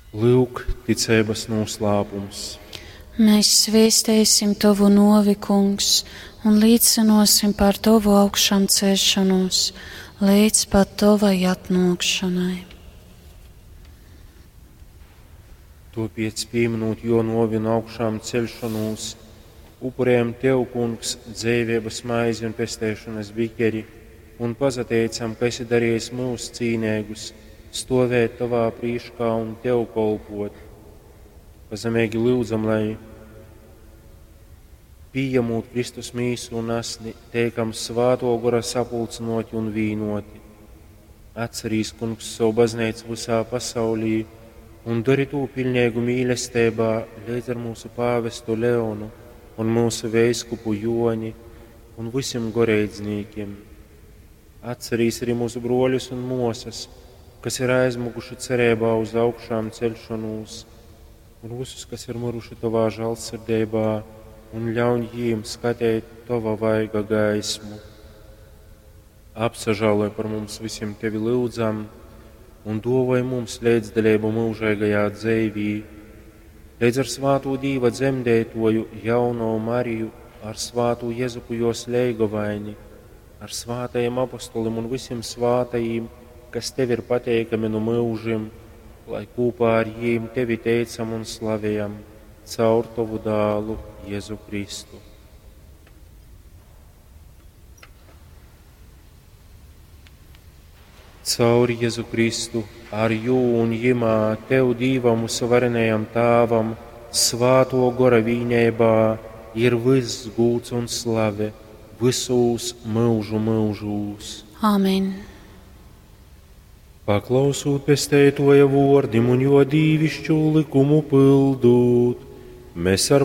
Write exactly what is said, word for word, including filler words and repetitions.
Lūk, ticības noslēpums. Mēs svēstēsim Tavu novi, Kungs, un līdzinosim par Tavu augšām celšanos, līdz pat Tavai atnākšanai. Tāpēc, pieminot jo novinu augšām celšanos, upurējam Tev, Kungs, dzīvības maizi un pestēšanas bikeri, un pazateicam, ka esi darījis mūs cīnīgus, stāvēt Tavā prīškā un Tev kalpot. Pazemīgi lūdzam, lai pieņemot Kristus mīsu un asni, teikam svāto gara sapulcinoti un vīnoti. Atcerīs, Kungs, savu baznīcu visā pasaulī un dari to pilnīgu mīlestībā līdz ar mūsu pāvestu Leonu un mūsu veiskupu Joni un visiem goreidzniekiem. Atcerīs arī mūsu broļus un mosas, kas ir aizmuguši cerībā uz augšām celšanos, un visus, kas ir miruši Tavā žēlsirdībā, un ļauj jiem skatīt Tava vaiga gaismu. Apsažāloj par mums visiem Tevi lūdzam, un dāvāj mums līdzdalību mūžīgajā dzīvī, līdz ar svāto Dīva dzemdētoju jauno Mariju, ar svāto Jezupu jos leigovaini, ar svātajiem apostolim un visiem svātajiem, kas Tev ir pateikami no mūžiem, lai kopā ar jiem Tevi teicam un slavējam caur Tavu dālu Jēzu Kristu. Caur Jēzu Kristu, ar jū un jimā Tev Dīvam mūsu varenajam Tāvam, svāto gora vīnībā ir viss gūts un slave, visos mūžu mūžūs. Āmen. Paklausūt pestētoja vordim un jo dīvišķu likumu pildūt, mēs ar